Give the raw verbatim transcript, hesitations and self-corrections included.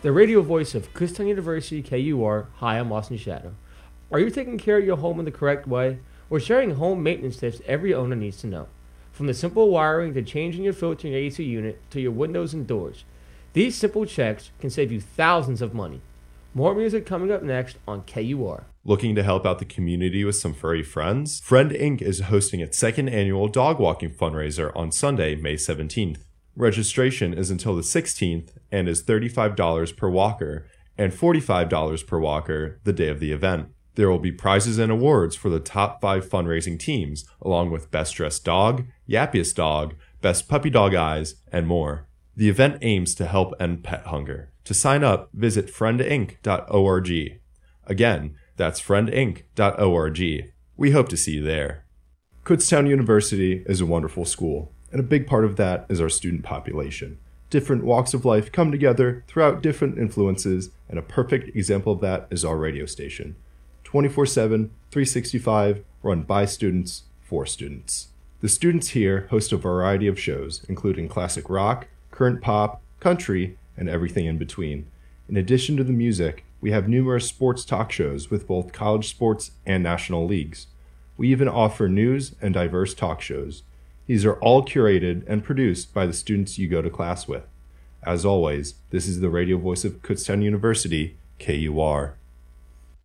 the radio voice of Kutztown University K U R. Hi, I'm Austin Shadow. Are you taking care of your home in the correct way? We're sharing home maintenance tips every owner needs to know. From the simple wiring to changing your filter in your A C unit to your windows and doors. These simple checks can save you thousands of money. More music coming up next on K U R. Looking to help out the community with some furry friends? Friend Incorporated is hosting its second annual dog walking fundraiser on Sunday, May seventeenth. Registration is until the sixteenth and is thirty-five dollars per walker and forty-five dollars per walker the day of the event. There will be prizes and awards for the top five fundraising teams, along with Best Dressed Dog, Yappiest Dog, Best Puppy Dog Eyes, and more. The event aims to help end pet hunger. To sign up, visit friend inc dot org. Again, that's friend inc dot org. We hope to see you there. Kutztown University is a wonderful school, and a big part of that is our student population. Different walks of life come together throughout different influences, and a perfect example of that is our radio station. twenty-four seven, three sixty-five, run by students, for students. The students here host a variety of shows, including classic rock, current pop, country, and everything in between. In addition to the music, we have numerous sports talk shows with both college sports and national leagues. We even offer news and diverse talk shows. These are all curated and produced by the students you go to class with. As always, this is the radio voice of Kutztown University, K U R.